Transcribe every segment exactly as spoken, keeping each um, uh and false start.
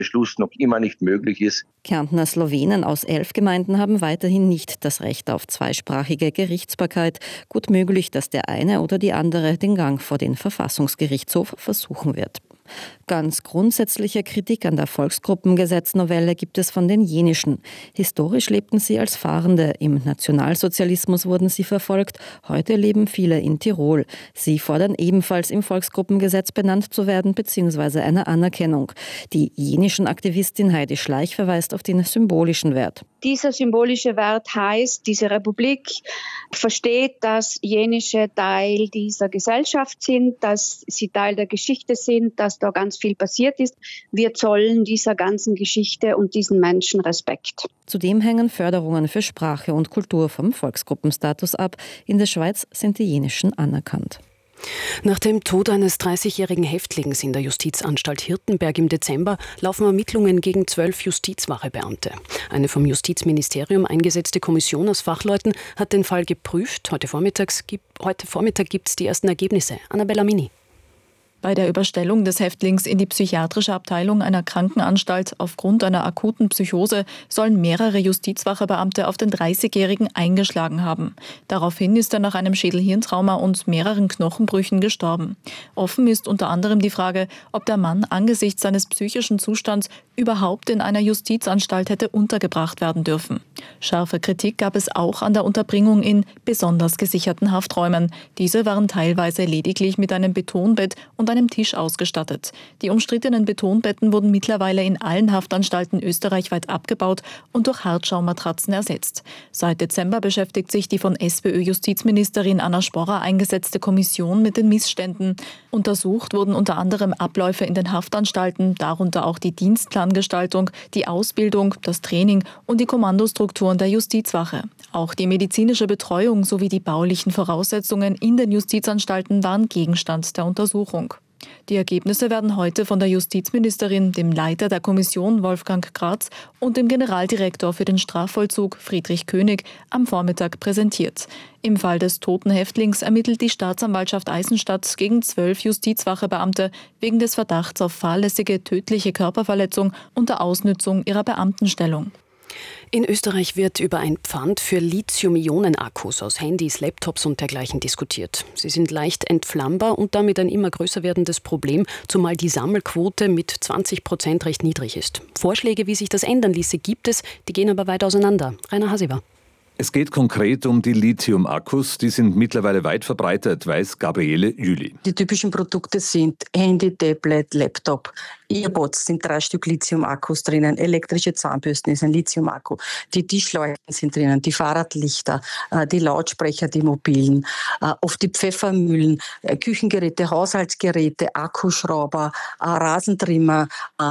Beschluss noch immer nicht möglich ist. Kärntner Slowenen aus elf Gemeinden haben weiterhin nicht das Recht auf zweisprachige Gerichtsbarkeit. Gut möglich, dass der eine oder die andere den Gang vor den Verfassungsgerichtshof versuchen wird. Ganz grundsätzliche Kritik an der Volksgruppengesetznovelle gibt es von den Jenischen. Historisch lebten sie als Fahrende, im Nationalsozialismus wurden sie verfolgt, heute leben viele in Tirol. Sie fordern ebenfalls im Volksgruppengesetz benannt zu werden bzw. eine Anerkennung. Die jenischen Aktivistin Heidi Schleich verweist auf den symbolischen Wert. Dieser symbolische Wert heißt, diese Republik versteht, dass Jenische Teil dieser Gesellschaft sind, dass sie Teil der Geschichte sind, dass da ganz viel passiert ist. Wir zollen dieser ganzen Geschichte und diesen Menschen Respekt. Zudem hängen Förderungen für Sprache und Kultur vom Volksgruppenstatus ab. In der Schweiz sind die Jenischen anerkannt. Nach dem Tod eines dreißigjährigen Häftlings in der Justizanstalt Hirtenberg im Dezember laufen Ermittlungen gegen zwölf Justizwachebeamte. Eine vom Justizministerium eingesetzte Kommission aus Fachleuten hat den Fall geprüft. Heute, Vormittags, heute Vormittag gibt es die ersten Ergebnisse. Annabella Mini. Bei der Überstellung des Häftlings in die psychiatrische Abteilung einer Krankenanstalt aufgrund einer akuten Psychose sollen mehrere Justizwachebeamte auf den dreißigjährigen eingeschlagen haben. Daraufhin ist er nach einem Schädel-Hirntrauma und mehreren Knochenbrüchen gestorben. Offen ist unter anderem die Frage, ob der Mann angesichts seines psychischen Zustands überhaupt in einer Justizanstalt hätte untergebracht werden dürfen. Scharfe Kritik gab es auch an der Unterbringung in besonders gesicherten Hafträumen. Diese waren teilweise lediglich mit einem Betonbett und einem Tisch ausgestattet. Die umstrittenen Betonbetten wurden mittlerweile in allen Haftanstalten österreichweit abgebaut und durch Hartschaummatratzen ersetzt. Seit Dezember beschäftigt sich die von SPÖ-Justizministerin Anna Sporrer eingesetzte Kommission mit den Missständen. Untersucht wurden unter anderem Abläufe in den Haftanstalten, darunter auch die Dienstplangestaltung, die Ausbildung, das Training und die Kommandostrukturen der Justizwache. Auch die medizinische Betreuung sowie die baulichen Voraussetzungen in den Justizanstalten waren Gegenstand der Untersuchung. Die Ergebnisse werden heute von der Justizministerin, dem Leiter der Kommission Wolfgang Gratz und dem Generaldirektor für den Strafvollzug Friedrich König am Vormittag präsentiert. Im Fall des toten Häftlings ermittelt die Staatsanwaltschaft Eisenstadt gegen zwölf Justizwachebeamte wegen des Verdachts auf fahrlässige tödliche Körperverletzung unter Ausnützung ihrer Beamtenstellung. In Österreich wird über ein Pfand für Lithium-Ionen-Akkus aus Handys, Laptops und dergleichen diskutiert. Sie sind leicht entflammbar und damit ein immer größer werdendes Problem, zumal die Sammelquote mit zwanzig Prozent recht niedrig ist. Vorschläge, wie sich das ändern ließe, gibt es, die gehen aber weit auseinander. Rainer Haseber. Es geht konkret um die Lithium-Akkus. Die sind mittlerweile weit verbreitet, weiß Gabriele Jüli. Die typischen Produkte sind Handy, Tablet, Laptop. Earpods sind drei Stück Lithium-Akkus drinnen. Elektrische Zahnbürsten ist ein Lithium-Akku. Die Tischleuchten sind drinnen, die Fahrradlichter, die Lautsprecher, die mobilen, oft die Pfeffermühlen, Küchengeräte, Haushaltsgeräte, Akkuschrauber, Rasentrimmer,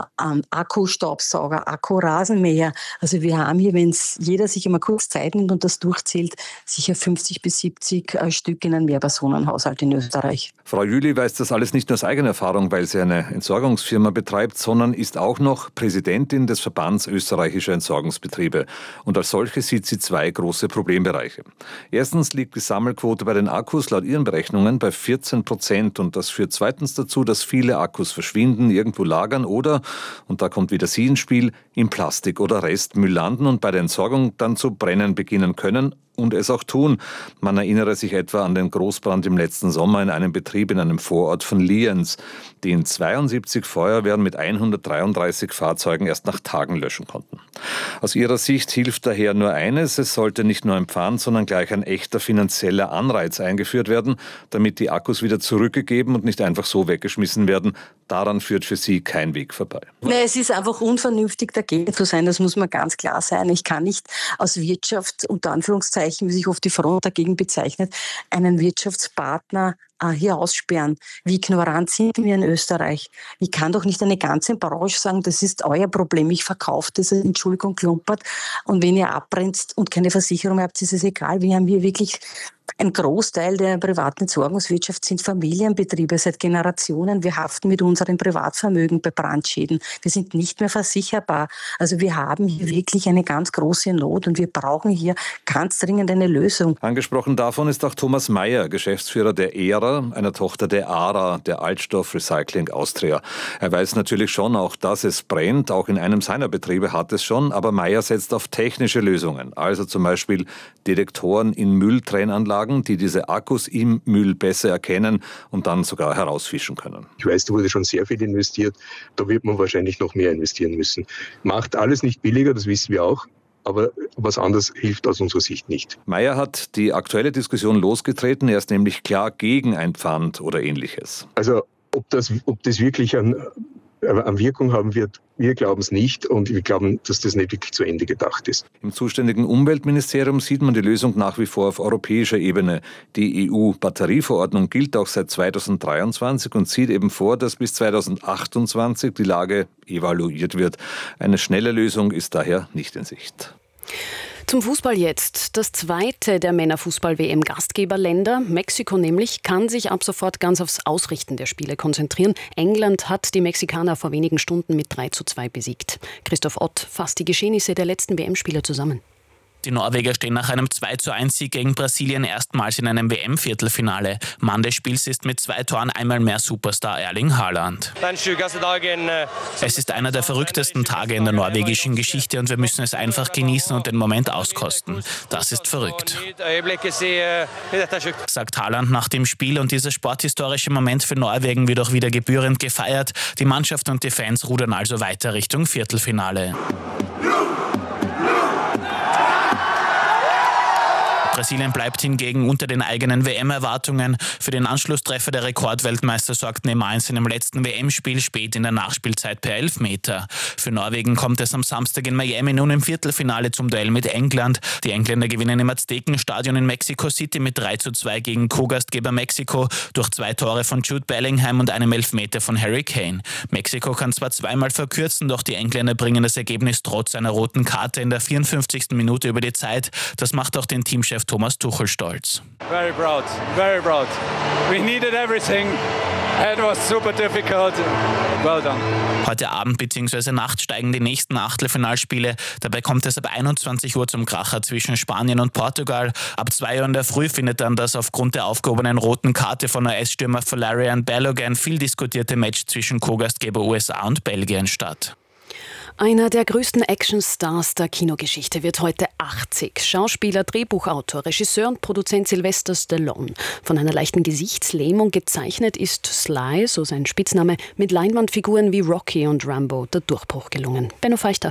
Akkustaubsauger, Akkurasenmäher. Also wir haben hier, wenn jeder sich immer kurz Zeit nimmt und das durchzählt, sicher fünfzig bis siebzig Stück in einem Mehrpersonenhaushalt in Österreich. Frau Jüli weiß das alles nicht nur aus eigener Erfahrung, weil sie eine Entsorgungsfirma betreibt, sondern ist auch noch Präsidentin des Verbands österreichischer Entsorgungsbetriebe. Und als solche sieht sie zwei große Problembereiche. Erstens liegt die Sammelquote bei den Akkus laut ihren Berechnungen bei vierzehn Prozent. Und das führt zweitens dazu, dass viele Akkus verschwinden, irgendwo lagern oder, und da kommt wieder sie ins Spiel, im Plastik- oder Restmüll landen und bei der Entsorgung dann zu brennen beginnen können und es auch tun. Man erinnere sich etwa an den Großbrand im letzten Sommer in einem Betrieb in einem Vorort von Lienz, den zweiundsiebzig Feuerwehren mit hundertdreiunddreißig Fahrzeugen erst nach Tagen löschen konnten. Aus ihrer Sicht hilft daher nur eines: Es sollte nicht nur ein Pfand, sondern gleich ein echter finanzieller Anreiz eingeführt werden, damit die Akkus wieder zurückgegeben und nicht einfach so weggeschmissen werden. Daran führt für sie kein Weg vorbei. Nee, es ist einfach unvernünftig, dagegen zu sein. Das muss man ganz klar sein. Ich kann nicht aus Wirtschaft, unter Anführungszeichen, wie sich oft die Front dagegen bezeichnet, einen Wirtschaftspartner äh, hier aussperren. Wie ignorant sind wir in Österreich? Ich kann doch nicht eine ganze Branche sagen, das ist euer Problem, ich verkaufe das, Entschuldigung, klumpert. Und wenn ihr abbrennt und keine Versicherung habt, ist es egal. Wir haben hier wirklich ein Großteil der privaten Entsorgungswirtschaft sind Familienbetriebe seit Generationen. Wir haften mit unserem Privatvermögen bei Brandschäden. Wir sind nicht mehr versicherbar. Also wir haben hier wirklich eine ganz große Not und wir brauchen hier ganz dringend eine Lösung. Angesprochen davon ist auch Thomas Mayer, Geschäftsführer der E R A, Fahrer, einer Tochter der ARA, der Altstoff Recycling Austria. Er weiß natürlich schon auch, dass es brennt. Auch in einem seiner Betriebe hat es schon. Aber Meyer setzt auf technische Lösungen. Also zum Beispiel Detektoren in Mülltrennanlagen, die diese Akkus im Müll besser erkennen und dann sogar herausfischen können. Ich weiß, da wurde schon sehr viel investiert. Da wird man wahrscheinlich noch mehr investieren müssen. Macht alles nicht billiger, das wissen wir auch. Aber was anderes hilft aus unserer Sicht nicht. Meyer hat die aktuelle Diskussion losgetreten. Er ist nämlich klar gegen ein Pfand oder Ähnliches. Also ob das, ob das wirklich an, an Wirkung haben wird, wir glauben es nicht. Und wir glauben, dass das nicht wirklich zu Ende gedacht ist. Im zuständigen Umweltministerium sieht man die Lösung nach wie vor auf europäischer Ebene. Die E U-Batterieverordnung gilt auch seit zweitausenddreiundzwanzig und sieht eben vor, dass bis zweitausendachtundzwanzig die Lage evaluiert wird. Eine schnelle Lösung ist daher nicht in Sicht. Zum Fußball jetzt. Das zweite der Männerfußball-W M-Gastgeberländer, Mexiko nämlich, kann sich ab sofort ganz aufs Ausrichten der Spiele konzentrieren. England hat die Mexikaner vor wenigen Stunden mit drei zu zwei besiegt. Christoph Ott fasst die Geschehnisse der letzten W M-Spiele zusammen. Die Norweger stehen nach einem zwei zu eins Sieg gegen Brasilien erstmals in einem W M-Viertelfinale. Mann des Spiels ist mit zwei Toren einmal mehr Superstar Erling Haaland. Es ist einer der verrücktesten Tage in der norwegischen Geschichte und wir müssen es einfach genießen und den Moment auskosten. Das ist verrückt, sagt Haaland nach dem Spiel, und dieser sporthistorische Moment für Norwegen wird auch wieder gebührend gefeiert. Die Mannschaft und die Fans rudern also weiter Richtung Viertelfinale. Brasilien bleibt hingegen unter den eigenen W M-Erwartungen. Für den Anschlusstreffer der Rekordweltmeister sorgt Neymar in seinem letzten W M-Spiel spät in der Nachspielzeit per Elfmeter. Für Norwegen kommt es am Samstag in Miami nun im Viertelfinale zum Duell mit England. Die Engländer gewinnen im Aztekenstadion in Mexico City mit drei zu zwei gegen Co-Gastgeber Mexiko durch zwei Tore von Jude Bellingham und einem Elfmeter von Harry Kane. Mexiko kann zwar zweimal verkürzen, doch die Engländer bringen das Ergebnis trotz einer roten Karte in der vierundfünfzigsten Minute über die Zeit. Das macht auch den Teamchef Thomas Tuchel stolz. Very proud, very proud. We needed everything. It was super difficult. Well done. Heute Abend bzw. Nacht steigen die nächsten Achtelfinalspiele. Dabei kommt es ab einundzwanzig Uhr zum Kracher zwischen Spanien und Portugal. Ab zwei Uhr in der Früh findet dann das aufgrund der aufgehobenen roten Karte von U S-Stürmer Valerian Balogun viel diskutierte Match zwischen Co-Gastgeber U S A und Belgien statt. Einer der größten Actionstars der Kinogeschichte wird heute achtzig. Schauspieler, Drehbuchautor, Regisseur und Produzent Sylvester Stallone. Von einer leichten Gesichtslähmung gezeichnet ist Sly, so sein Spitzname, mit Leinwandfiguren wie Rocky und Rambo der Durchbruch gelungen. Benno Feichter.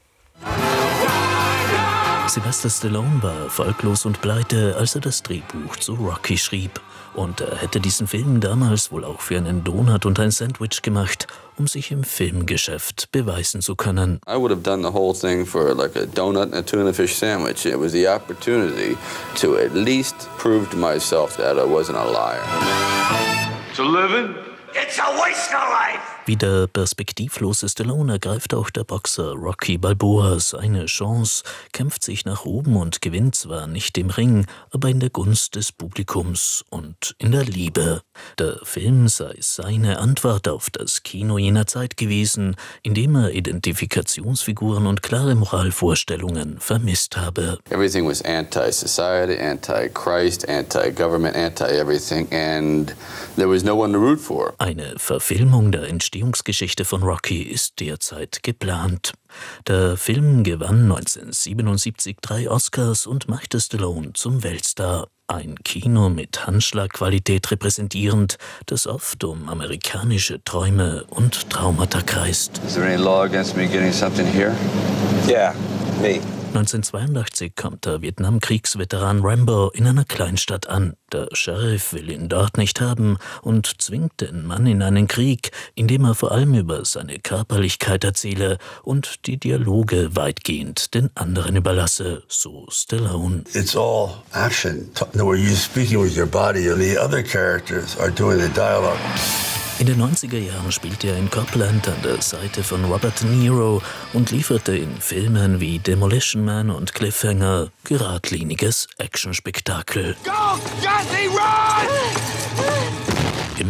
Sylvester Stallone war erfolglos und pleite, als er das Drehbuch zu Rocky schrieb. Und er hätte diesen Film damals wohl auch für einen Donut und ein Sandwich gemacht, um sich im Filmgeschäft beweisen zu können. I would have done the whole thing for like a donut and a tuna fish sandwich. It was the opportunity to at least prove to myself that I wasn't a liar. To living, it's a waste of life. Wie der perspektivlose Stallone ergreift auch der Boxer Rocky Balboa seine Chance, kämpft sich nach oben und gewinnt zwar nicht im Ring, aber in der Gunst des Publikums und in der Liebe. Der Film sei seine Antwort auf das Kino jener Zeit gewesen, in dem er Identifikationsfiguren und klare Moralvorstellungen vermisst habe. Everything was anti-society, anti-Christ, anti-government, anti-everything, and there was no one to root for. Eine Verfilmung der Entstehungsgeschichte von Rocky ist derzeit geplant. Der Film gewann neunzehnhundertsiebenundsiebzig drei Oscars und machte Stallone zum Weltstar. Ein Kino mit Handschlagqualität repräsentierend, das oft um amerikanische Träume und Traumata kreist. Is there any law against me getting something here? Yeah, me. neunzehnhundertzweiundachtzig kommt der Vietnamkriegsveteran Rambo in einer Kleinstadt an. Der Sheriff will ihn dort nicht haben und zwingt den Mann in einen Krieg, in dem er vor allem über seine Körperlichkeit erzähle und die Dialoge weitgehend den anderen überlasse, so Stallone. It's all action, where you're speaking with your body and the other characters are doing the dialogue. In den neunziger Jahren spielte er in Copland an der Seite von Robert De Niro und lieferte in Filmen wie Demolition Man und Cliffhanger geradliniges Actionspektakel. Go, Jesse, run! Immer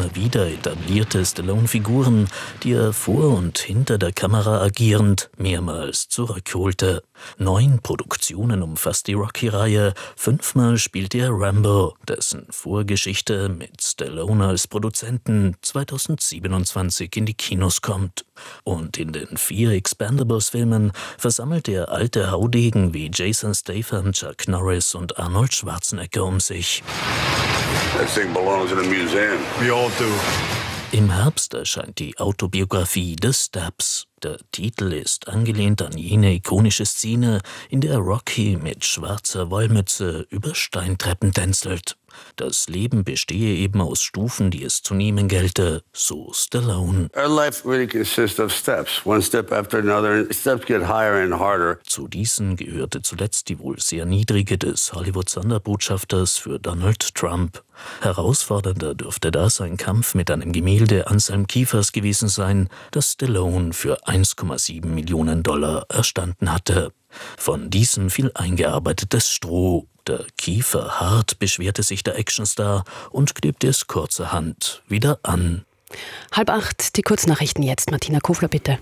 immer wieder etablierte Stallone-Figuren, die er vor und hinter der Kamera agierend mehrmals zurückholte. Neun Produktionen umfasst die Rocky-Reihe, fünfmal spielt er Rambo, dessen Vorgeschichte mit Stallone als Produzenten zweitausendsiebenundzwanzig in die Kinos kommt. Und in den vier Expendables-Filmen versammelt er alte Haudegen wie Jason Statham, Chuck Norris und Arnold Schwarzenegger um sich. That thing belongs in a museum. We all do. Im Herbst erscheint die Autobiografie The Steps. Der Titel ist angelehnt an jene ikonische Szene, in der Rocky mit schwarzer Wollmütze über Steintreppen tänzelt. Das Leben bestehe eben aus Stufen, die es zu nehmen gelte, so Stallone. Our life really consists of steps, one step after another, and steps get higher and harder. Zu diesen gehörte zuletzt die wohl sehr niedrige des Hollywood-Sonderbotschafters für Donald Trump. Herausfordernder dürfte da sein Kampf mit einem Gemälde Anselm Kiefers gewesen sein, das Stallone für eins Komma sieben Millionen Dollar erstanden hatte. Von diesem viel eingearbeitetes Stroh. Der Kiefer hart, beschwerte sich der Actionstar und klebte es kurzerhand wieder an. Halb acht, die Kurznachrichten jetzt. Martina Kofler, bitte.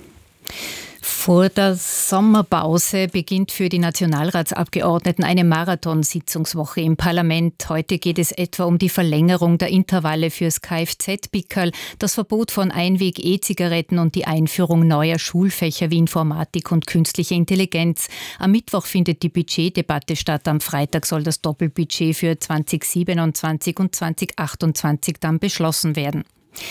Vor der Sommerpause beginnt für die Nationalratsabgeordneten eine Marathonsitzungswoche im Parlament. Heute geht es etwa um die Verlängerung der Intervalle fürs Kfz-Pickerl, das Verbot von Einweg-E-Zigaretten und die Einführung neuer Schulfächer wie Informatik und künstliche Intelligenz. Am Mittwoch findet die Budgetdebatte statt. Am Freitag soll das Doppelbudget für zweitausendsiebenundzwanzig und zweitausendachtundzwanzig dann beschlossen werden.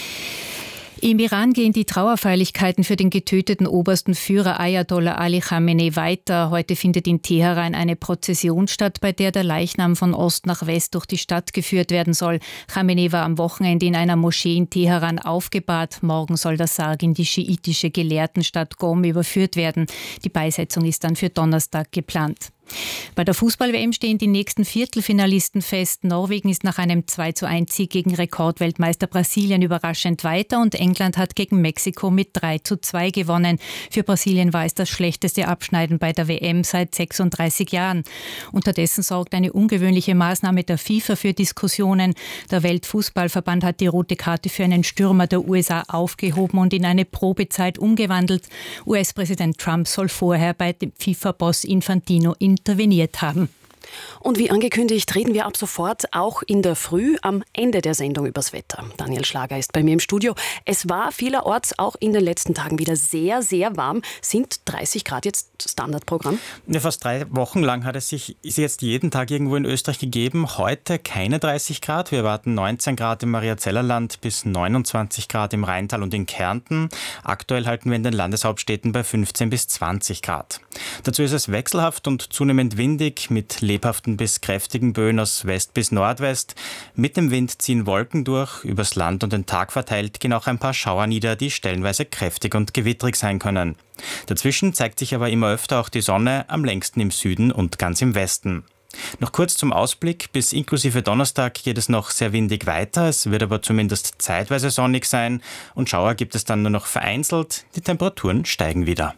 Im Iran gehen die Trauerfeierlichkeiten für den getöteten obersten Führer Ayatollah Ali Khamenei weiter. Heute findet in Teheran eine Prozession statt, bei der der Leichnam von Ost nach West durch die Stadt geführt werden soll. Khamenei war am Wochenende in einer Moschee in Teheran aufgebahrt. Morgen soll der Sarg in die schiitische Gelehrtenstadt Qom überführt werden. Die Beisetzung ist dann für Donnerstag geplant. Bei der Fußball-W M stehen die nächsten Viertelfinalisten fest. Norwegen ist nach einem zwei zu eins Sieg gegen Rekordweltmeister Brasilien überraschend weiter und England hat gegen Mexiko mit drei zu zwei gewonnen. Für Brasilien war es das schlechteste Abschneiden bei der W M seit sechsunddreißig Jahren. Unterdessen sorgt eine ungewöhnliche Maßnahme der FIFA für Diskussionen. Der Weltfußballverband hat die rote Karte für einen Stürmer der U S A aufgehoben und in eine Probezeit umgewandelt. U S-Präsident Trump soll vorher bei dem FIFA-Boss Infantino in interveniert haben. Und wie angekündigt, reden wir ab sofort auch in der Früh am Ende der Sendung übers Wetter. Daniel Schlager ist bei mir im Studio. Es war vielerorts auch in den letzten Tagen wieder sehr, sehr warm. Sind dreißig Grad jetzt Standardprogramm? Ja, fast drei Wochen lang hat es sich ist jetzt jeden Tag irgendwo in Österreich gegeben. Heute keine dreißig Grad. Wir erwarten neunzehn Grad im Mariazellerland bis neunundzwanzig Grad im Rheintal und in Kärnten. Aktuell halten wir in den Landeshauptstädten bei fünfzehn bis zwanzig Grad. Dazu ist es wechselhaft und zunehmend windig mit lebhaften bis kräftigen Böen aus West bis Nordwest. Mit dem Wind ziehen Wolken durch. Übers Land und den Tag verteilt gehen auch ein paar Schauer nieder, die stellenweise kräftig und gewittrig sein können. Dazwischen zeigt sich aber immer öfter auch die Sonne, am längsten im Süden und ganz im Westen. Noch kurz zum Ausblick. Bis inklusive Donnerstag geht es noch sehr windig weiter. Es wird aber zumindest zeitweise sonnig sein. Und Schauer gibt es dann nur noch vereinzelt. Die Temperaturen steigen wieder.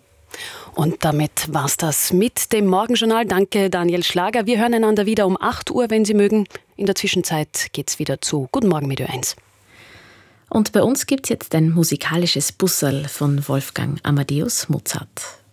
Und damit war's das mit dem Morgenjournal. Danke, Daniel Schlager. Wir hören einander wieder um acht Uhr, wenn Sie mögen. In der Zwischenzeit geht's wieder zu Guten Morgen mit Ö eins. Und bei uns gibt's jetzt ein musikalisches Busserl von Wolfgang Amadeus Mozart.